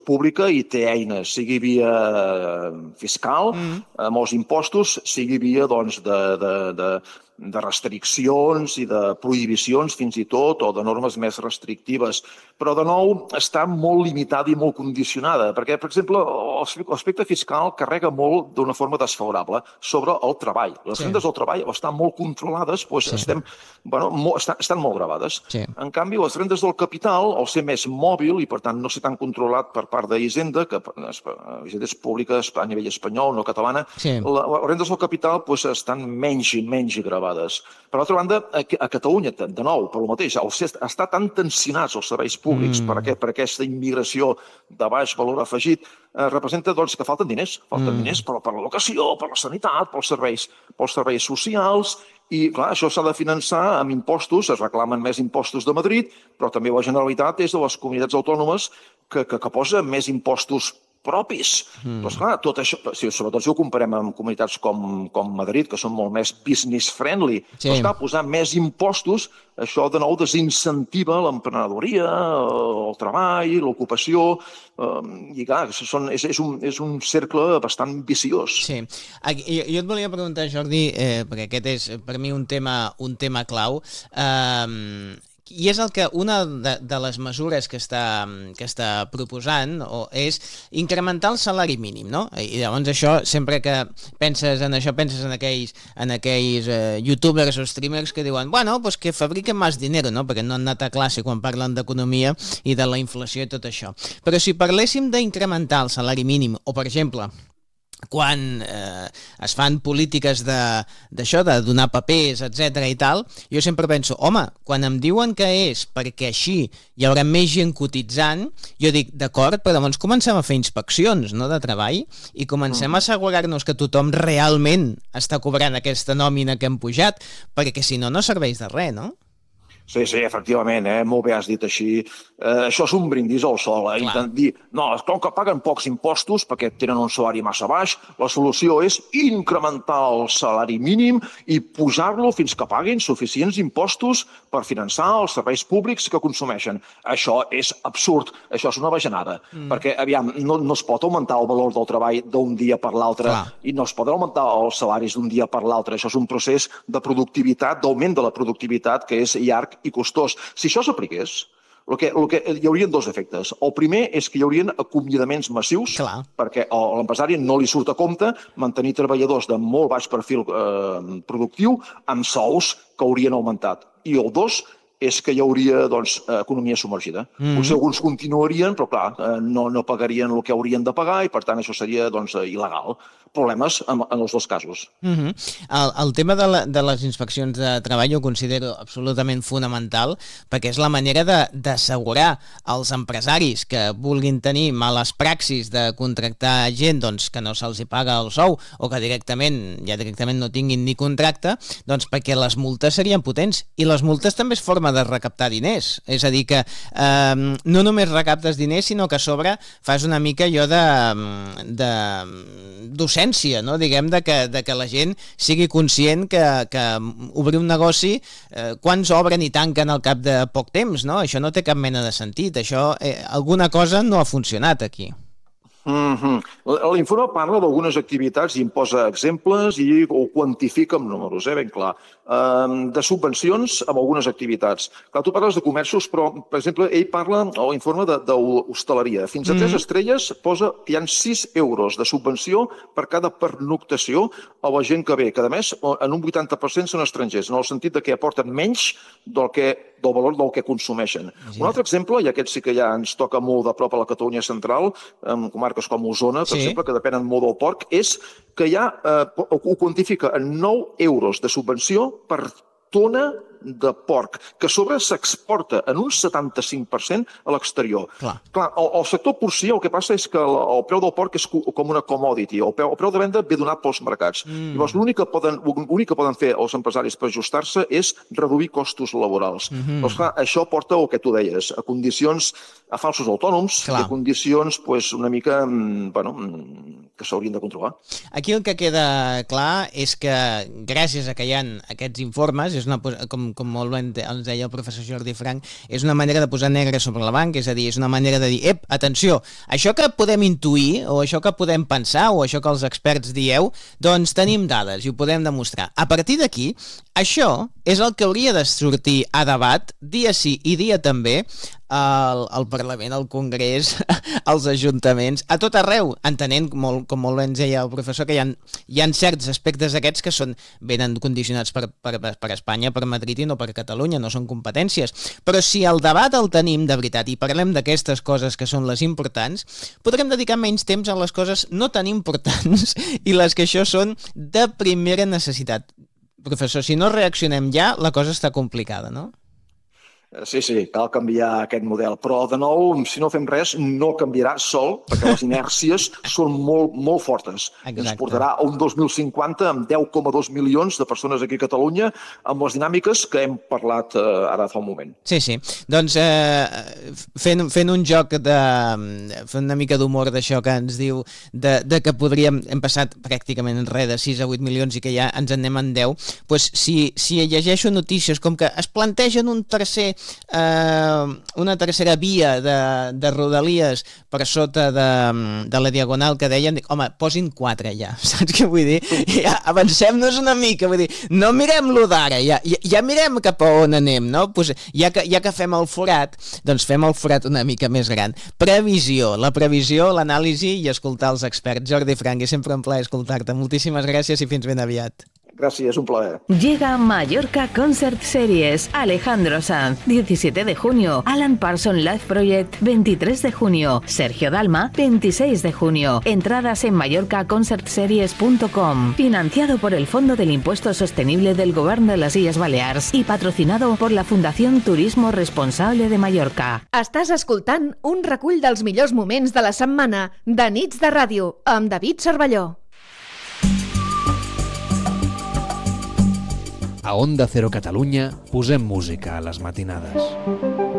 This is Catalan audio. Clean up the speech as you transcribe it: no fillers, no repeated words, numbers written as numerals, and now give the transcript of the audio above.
pública i té eines, sigui via fiscal, molts impostos, sigui via de restriccions i de prohibicions fins i tot, o de normes més restrictives. Però, de nou, està molt limitada i molt condicionada, perquè, per exemple, l'aspecte fiscal carrega molt d'una forma desfavorable sobre el treball. Les rendes del treball estan molt controlades, estan molt gravades. En canvi, les rendes del capital, al ser més mòbil i, per tant, no ser tan controlat per part d'Hisenda, que Hisenda és pública a nivell espanyol, no catalana, les rendes del capital estan menys gravades. Per l'altra banda, a Catalunya, de nou, per el mateix, estar tan tensionats els serveis públics per aquesta immigració de baix valor afegit, representa que falten diners. Falten diners per a l'educació, per a la sanitat, pels serveis socials, i, clar, això s'ha de finançar amb impostos, es reclamen més impostos de Madrid, però també la Generalitat és de les comunitats autònomes que posa més impostos propis. Doncs clar, tot això, sobretot si ho comparem amb comunitats com Madrid, que són molt més business friendly, doncs clar, posar més impostos, això de nou desincentiva l'emprenedoria, el treball, l'ocupació, i clar, és un cercle bastant viciós. Sí. Jo et volia preguntar, Jordi, perquè aquest és per mi un tema clau, i és una de les mesures que està proposant és incrementar el salari mínim, no? I llavors això, sempre que penses en això, penses en aquells youtubers o streamers que diuen, bueno, pues que fabriquen més dinero, no? Perquè no han anat a classe quan parlen d'economia i de la inflació i tot això. Però si parléssim d'incrementar el salari mínim, o per exemple, quan es fan polítiques d'això, de donar papers, etc i tal, jo sempre penso, home, quan em diuen que és perquè així hi haurà més gent cotitzant, jo dic, d'acord, però llavors comencem a fer inspeccions, no?, de treball, i comencem a assegurar-nos que tothom realment està cobrant aquesta nòmina que hem pujat, perquè si no, no serveix de res, no? Sí, efectivament, molt bé has dit així. Això és un brindis al sol, dir, no, com que paguen pocs impostos perquè tenen un salari massa baix, la solució és incrementar el salari mínim i pujar-lo fins que paguin suficients impostos per finançar els serveis públics que consumeixen. Això és absurd, això és una bajanada, perquè, aviam, no es pot augmentar el valor del treball d'un dia per l'altre i no es poden augmentar els salaris d'un dia per l'altre. Això és un procés de productivitat, d'augment de la productivitat, que és llarg i costós. Si això s'apliqués, hi haurien dos efectes. El primer és que hi haurien acomiadaments massius, perquè a l'empresari no li surt a compte mantenir treballadors de molt baix perfil productiu amb sous que haurien augmentat. I el dos és que hi hauria economia submergida. Potser alguns continuarien, però clar, no pagarien el que haurien de pagar i per tant això seria il·legal. Problemes en els dos casos. El tema de les inspeccions de treball ho considero absolutament fonamental perquè és la manera d'assegurar als empresaris que vulguin tenir males praxis de contractar gent que no se'ls paga el sou o que directament no tinguin ni contracte, perquè les multes serien potents i les multes també és forma de recaptar diners. És a dir que no només recaptes diners sinó que a sobre fas una mica allò de docència, no? Diguem de que la gent sigui conscient que obrir un negoci, quants obren i tanquen al cap de poc temps, no? Això no té cap mena de sentit. Això, alguna cosa no ha funcionat aquí. L'informe parla d'algunes activitats i en posa exemples i ho quantifica amb números, ben clar. De subvencions amb algunes activitats. Clar, tu parles de comerços, però, per exemple, ell parla, a l'informe d'hostaleria. Fins a 3 estrelles posa que hi ha 6 euros de subvenció per cada pernoctació a la gent que ve, que a més en un 80% són estrangers, en el sentit que aporten menys del valor del que consumeixen. Un altre exemple, i aquest sí que ja ens toca molt de prop a la Catalunya central, en comarques com Osona, per exemple, que depenen molt del porc, és que ho quantifica en 9 euros de subvenció per tona de porc, que a sobre s'exporta en un 75% a l'exterior. Clar, el sector porcí el que passa és que el preu del porc és com una commodity, el preu de venda ve donat pels mercats. Llavors, l'únic que poden fer els empresaris per ajustar-se és reduir costos laborals. Doncs clar, això porta el que tu deies, a condicions, a falsos autònoms, i a condicions una mica, que s'haurien de controlar. Aquí el que queda clar és que gràcies a que hi ha aquests informes, és com com molt bé ens deia el professor Jordi Frank, és una manera de posar negre sobre la banca, és a dir, és una manera de dir, atenció, això que podem intuir, o això que podem pensar, o això que els experts dieu, doncs tenim dades i ho podem demostrar. A partir d'aquí, això és el que hauria de sortir a debat dia sí i dia també al Parlament, al Congrés, als ajuntaments, a tot arreu, entenent, com molt bé ens deia el professor, que hi ha certs aspectes d'aquests que venen condicionats per Espanya, per Madrid i no per Catalunya, no són competències. Però si el debat el tenim de veritat i parlem d'aquestes coses que són les importants, podrem dedicar menys temps a les coses no tan importants i les que això són de primera necessitat. Professor, si no reaccionem ja, la cosa està complicada, no? Sí, cal canviar aquest model, però de nou, si no fem res, no canviarà sol, perquè les inèrcies són molt, molt fortes. Exacte. Ens portarà a un 2050 amb 10,2 milions de persones aquí a Catalunya, amb les dinàmiques que hem parlat ara fa un moment. Sí. Doncs fent un joc fent una mica d'humor d'això que ens diu de que hem passat pràcticament en res de 6 a 8 milions i que ja ens en anem en 10, doncs si llegeixo notícies com que es plantegen una tercera via de Rodalies per sota de la Diagonal que deien, dic, home, posin 4 ja, saps què vull dir? Ja, avancem-nos una mica, vull dir, no mirem-lo d'ara, ja mirem cap a on anem, no? Pues ja que fem el forat, doncs fem el forat una mica més gran. Previsió, l'anàlisi i escoltar els experts. Jordi Frank, és sempre un plaer escoltar-te. Moltíssimes gràcies i fins ben aviat. Gracias, un placer. Llega Mallorca Concert Series. Alejandro Sanz, 17 de junio. Alan Parsons Live Project, 23 de junio. Sergio Dalma, 26 de junio. Entradas en mallorcaconcertseries.com. Financiado por el Fondo del Impuesto Sostenible del Gobierno de las Illes Balears y patrocinado por la Fundación Turismo Responsable de Mallorca. Estàs escoltant un recull dels millors moments de la setmana de Nits de Ràdio amb David Cervelló. A Onda Cero Catalunya posem música a les matinades.